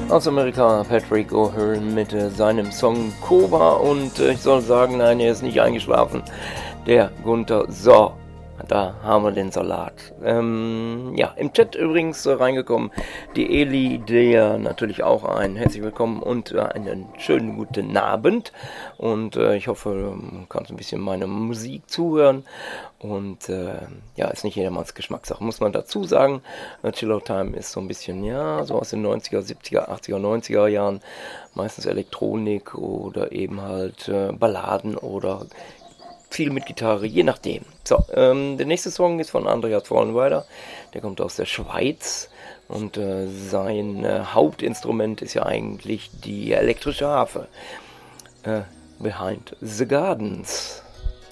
Aus Amerika Patrick O'Hearn mit seinem Song Cobra und ich soll sagen, nein, er ist nicht eingeschlafen. Der Gunther, so, da haben wir den Salat. Ja, im Chat übrigens reingekommen, die Eli, der natürlich auch ein herzlich willkommen und einen schönen guten Abend. Und ich hoffe, du kannst ein bisschen meiner Musik zuhören. Und ja, ist nicht jedermanns Geschmackssache, muss man dazu sagen. Chill Out Time ist so ein bisschen, ja, so aus den 90er, 70er, 80er, 90er Jahren. Meistens Elektronik oder eben halt Balladen oder viel mit Gitarre, je nachdem. So, der nächste Song ist von Andreas Vollenweider. Der kommt aus der Schweiz und sein Hauptinstrument ist ja eigentlich die elektrische Harfe. Behind the Gardens.